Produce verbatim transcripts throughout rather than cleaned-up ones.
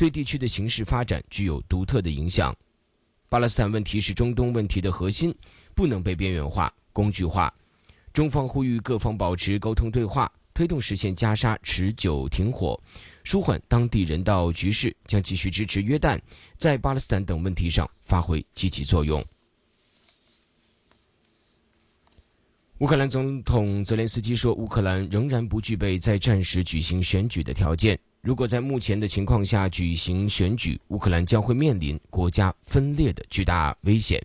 对地区的形势发展具有独特的影响。巴勒斯坦问题是中东问题的核心，不能被边缘化、工具化。中方呼吁各方保持沟通对话，推动实现加沙持久停火，舒缓当地人道局势，将继续支持约旦在巴勒斯坦等问题上发挥积极作用。乌克兰总统泽连斯基说，乌克兰仍然不具备在战时举行选举的条件。如果在目前的情况下举行选举，乌克兰将会面临国家分裂的巨大危险。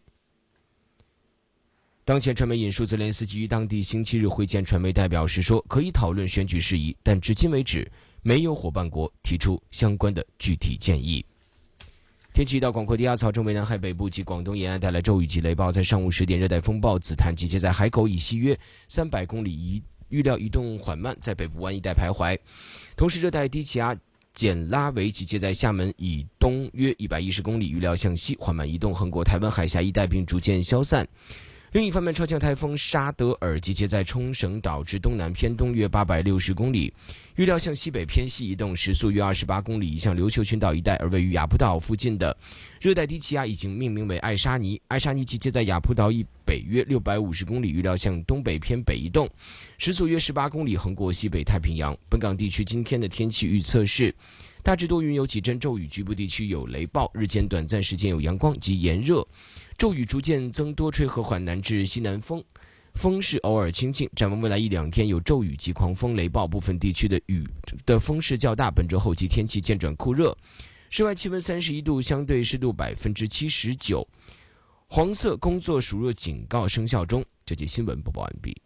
当前传媒引述泽连斯基于当地星期日会见传媒代表时说，可以讨论选举事宜，但至今为止没有伙伴国提出相关的具体建议。天气一道广阔低压槽正为南海北部及广东沿岸带来骤雨及雷暴，在上午十点，热带风暴紫檀集结在海口以西约三百公里，移预料移动缓慢，在北部湾一带徘徊。同时，热带低气压简拉维集结在厦门以东约一百一十公里，预料向西缓慢移动，横过台湾海峡一带并逐渐消散。另一方面，超强台风沙德尔集结在冲绳岛至东南偏东约八百六十公里，预料向西北偏西移动，时速约二十八公里，移向琉球群岛一带。而位于雅浦岛附近的热带低气压已经命名为艾沙尼，艾沙尼集结在雅浦岛以北约六百五十公里，预料向东北偏北移动，时速约十八公里，横过西北太平洋。本港地区今天的天气预测是大致多云，有几阵骤雨，局部地区有雷暴，日间短暂时间有阳光及炎热，骤雨逐渐增多，吹和缓南至西南风，风势偶尔清劲。展望未来一两天有骤雨及狂风雷暴，部分地区的雨的风势较大。本周后期天气渐转酷热，室外气温三十一度，相对湿度百分之七十九，黄色工作暑热警告生效中。这节新闻播报完毕。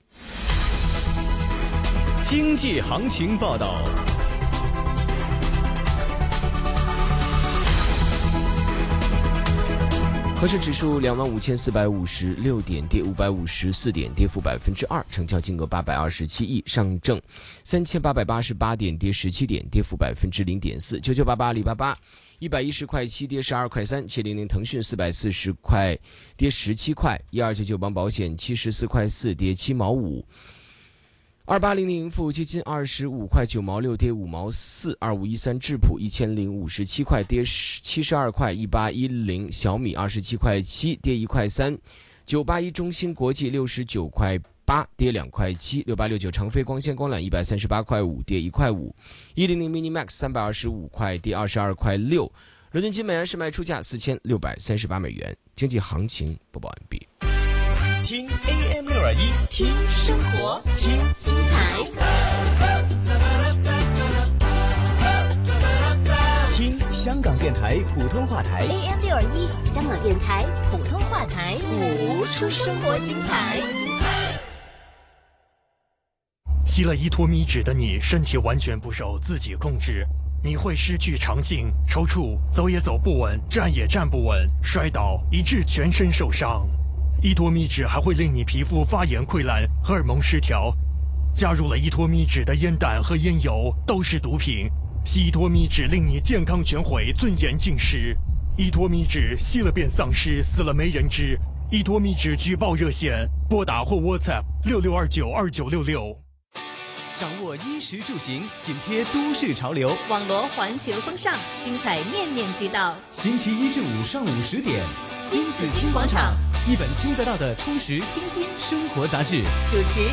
经济行情报道。 恒生指数两万五千四百五十六点，跌五百五十四点，跌幅百分之二，成交金额八百二十七亿。上证三千八百八十八点，跌十七点，跌幅百分之零点四。九九八八阿里巴巴一百一十块七，跌十二块三。七零零腾讯四百四十块，跌十七块。一二九九邦保险七十四块四，跌七毛五。二八零零盈富基金二十五块九毛六，跌五毛四。二五一三智普一千零五十七块，跌七十二块。一八一零小米二十七块七，跌一块三。九八一中芯国际六十九块八，跌两块七。六八六九长飞光纤光缆一百三十八块五，跌一块五。一零零 mini max 三百二十五块，跌二十二块六。伦敦金每安士卖出价四千六百三十八美元。经济行情播报完毕。 听 A M 六二一， 听生活，听精彩， 听香港电台普通话台 A M 六二一，香港电台普通话台，谱出生活精彩。 吸了依托咪酯的你，身体完全不受自己控制，你会失去长性、抽搐，走也走不稳，站也站不稳，摔倒以致全身受伤。依托咪酯还会令你皮肤发炎溃烂、荷尔蒙失调。加入了依托咪酯的烟弹和烟油都是毒品。吸依托咪酯令你健康全毁，尊严尽失。依托咪酯吸了便丧失，死了没人知。依托咪酯举报热线：拨打或 WhatsApp 六六二九二九六六。 掌握衣食住行，紧贴都市潮流， 网罗环球风尚，精彩面面俱到。 星期一至五上午十点， 新紫金广场， 一本听得到的充实清新生活杂志， 主持